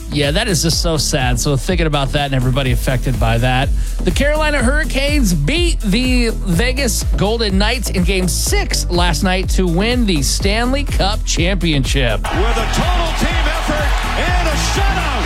Yeah, that is just so sad. So thinking about that and everybody affected by that. The Carolina Hurricanes beat the Vegas Golden Knights in Game 6 last night to win the Stanley Cup Championship. With a total team effort and a shutout,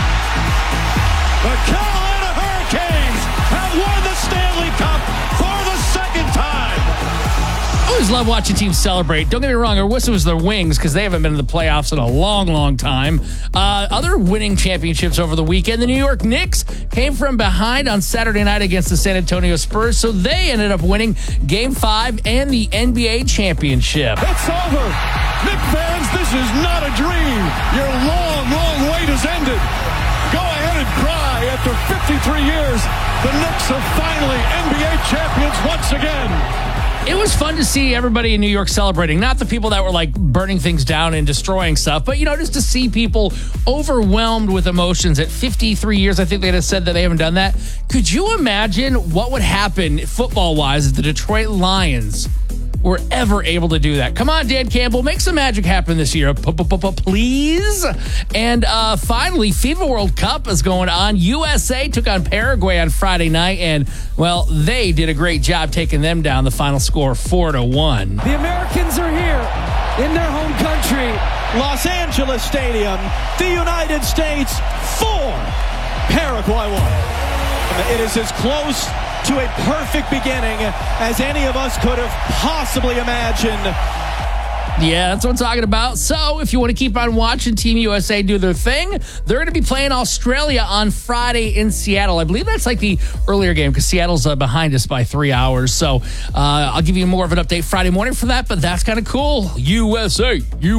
the Carolina Hurricanes have won the Stanley Cup for the second time. I always love watching teams celebrate. Don't get me wrong, I wish it was their Wings because they haven't been in the playoffs in a long, long time. Other winning championships over the weekend, the New York Knicks came from behind on Saturday night against the San Antonio Spurs, so they ended up winning Game 5 and the NBA championship. It's over. Knick fans, this is not a dream. Your long, long wait has ended. Go ahead and cry. After 53 years, the Knicks are finally NBA champions once again. It was fun to see everybody in New York celebrating. Not the people that were like burning things down and destroying stuff, but, just to see people overwhelmed with emotions at 53 years. I think they just said that they haven't done that. Could you imagine what would happen football-wise if the Detroit Lions were ever able to do that? Come on, Dan Campbell, make some magic happen this year, please. And finally, FIFA World Cup is going on. USA took on Paraguay on Friday night, and, well, they did a great job taking them down. The final score, 4-1. The Americans are here in their home country, Los Angeles Stadium, the United States 4, Paraguay 1. It is as close to a perfect beginning as any of us could have possibly imagined. Yeah, that's what I'm talking about. So if you want to keep on watching Team USA do their thing, they're going to be playing Australia on Friday in Seattle. I believe that's like the earlier game because Seattle's behind us by 3 hours. So I'll give you more of an update Friday morning for that, but that's kind of cool. USA.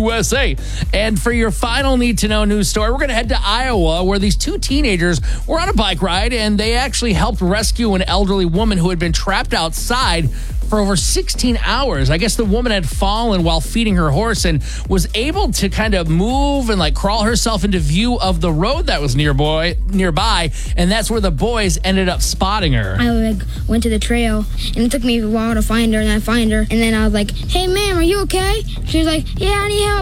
And for your final need-to-know news story, we're going to head to Iowa where these two teenagers were on a bike ride and they actually helped rescue an elderly woman who had been trapped outside for over 16 hours. I guess the woman had fallen while feeding her horse and was able to kind of move and like crawl herself into view of the road that was nearby, and that's where the boys ended up spotting her. I went to the trail, and it took me a while to find her, and I find her, and then I was like, "Hey, ma'am, are you okay?" She was like, "Yeah, I need help."